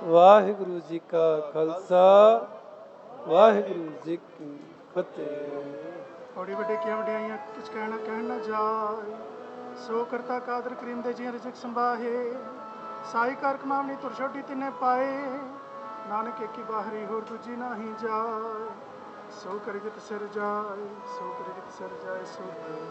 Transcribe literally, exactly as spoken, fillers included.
ਵਾਹਿਗੁਰੂ ਜੀ ਕਾ ਖਾਲਸਾ ਵਾਹਿਗੁਰੂ ਜੀ ਕੀ ਫਤਿਹ। ਔੜੀ ਵੱਡੇ ਕੀਆਂ ਵਡਿਆਈਆਂ ਕਿਛ ਕਹਿਣਾ ਕਹਿਣ ਨਾ ਜਾਏ, ਸੋ ਕਰਤਾ ਕਾਦਰ ਕਰੀਮ ਦੇ ਜੀ ਰਿਜ਼ਕ ਸੰਭਾਹੇ। ਸਾਈ ਕਰ ਕਮਾਵਣੀ ਤੁਰ ਛੋਟੀ ਤਿੰਨੇ ਪਾਏ, ਨਾਨਕ ਏਕੀ ਬਾਹਰੀ ਹੋਰ ਦੂਜੀ ਨਾਹੀ ਜਾਏ। ਸੋ ਕਰੇ ਜਿਤ ਸਿਰ ਜਾਏ, ਸੋ ਕਰੇ ਜਿਤ ਸਿਰ ਜਾਏ, ਸੋ